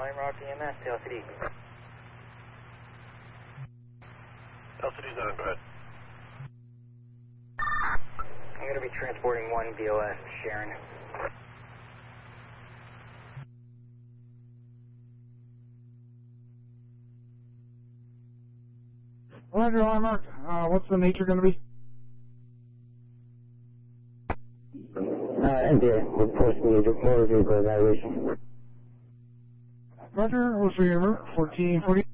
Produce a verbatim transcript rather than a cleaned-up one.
Lime Rock E M S to L C D. L C D's on, go ahead. I'm going to be transporting one B O S to Sharon. Roger, Lime Rock. Uh, what's the nature going to be? Uh, N B A, with force motor vehicle evaluation. Roger, what's your number? fourteen forty.